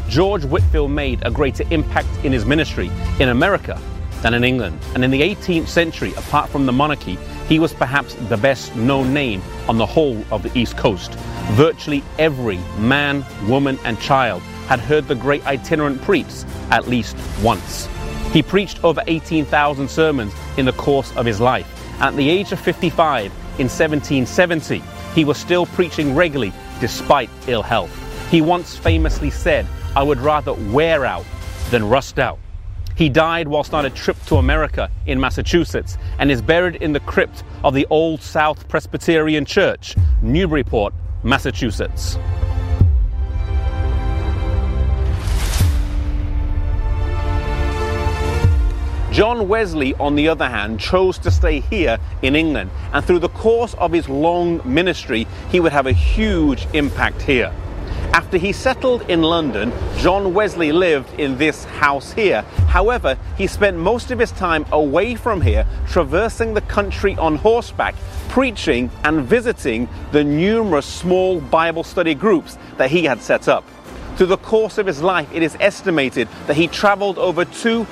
George Whitefield made a greater impact in his ministry in America than in England. And in the 18th century, apart from the monarchy, he was perhaps the best known name on the whole of the East Coast. Virtually every man, woman, and child had heard the great itinerant preach at least once. He preached over 18,000 sermons in the course of his life. At the age of 55, in 1770, he was still preaching regularly despite ill health. He once famously said, "I would rather wear out than rust out." He died whilst on a trip to America in Massachusetts and is buried in the crypt of the Old South Presbyterian Church, Newburyport, Massachusetts. John Wesley, on the other hand, chose to stay here in England, and through the course of his long ministry, he would have a huge impact here. After he settled in London, John Wesley lived in this house here. However, he spent most of his time away from here, traversing the country on horseback, preaching and visiting the numerous small Bible study groups that he had set up. Through the course of his life, it is estimated that he traveled over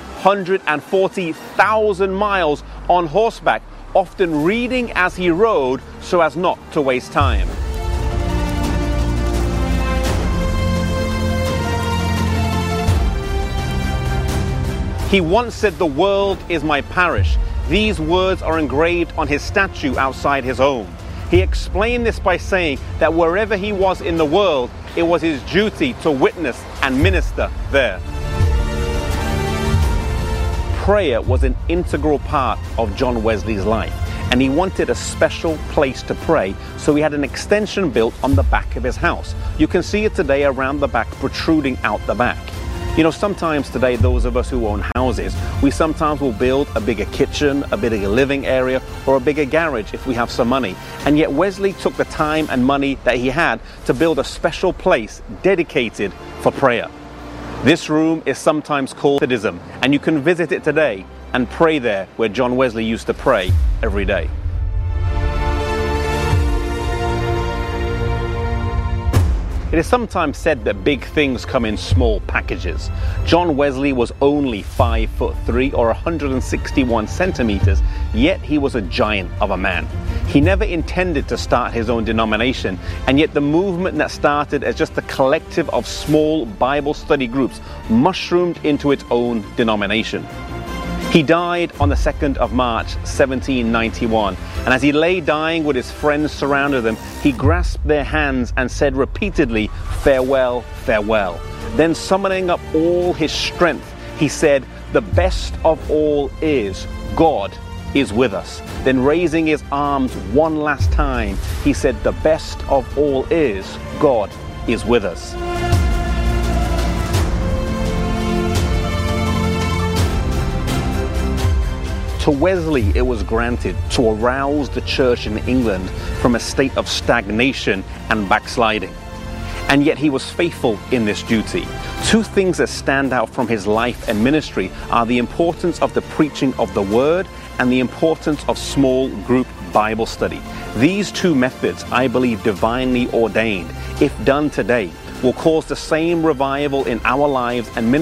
240,000 miles on horseback, often reading as he rode so as not to waste time. He once said, "The world is my parish." These words are engraved on his statue outside his home. He explained this by saying that wherever he was in the world, it was his duty to witness and minister there. Prayer was an integral part of John Wesley's life, and he wanted a special place to pray, so he had an extension built on the back of his house. You can see it today around the back, protruding out the back. You know, sometimes today, those of us who own houses, we sometimes will build a bigger kitchen, a bigger living area, or a bigger garage if we have some money. And yet Wesley took the time and money that he had to build a special place dedicated for prayer. This room is sometimes called Methodism, and you can visit it today and pray there where John Wesley used to pray every day. It is sometimes said that big things come in small packages. John Wesley was only 5'3" or 161 centimeters, yet he was a giant of a man. He never intended to start his own denomination, and yet the movement that started as just a collective of small Bible study groups mushroomed into its own denomination. He died on the 2nd of March, 1791, and as he lay dying with his friends surrounding him, he grasped their hands and said repeatedly, "Farewell, farewell." Then summoning up all his strength, he said, "The best of all is God is with us." Then raising his arms one last time, he said, "The best of all is God is with us." To Wesley, it was granted to arouse the church in England from a state of stagnation and backsliding. And yet he was faithful in this duty. Two things that stand out from his life and ministry are the importance of the preaching of the word and the importance of small group Bible study. These two methods, I believe, divinely ordained, if done today, will cause the same revival in our lives and ministry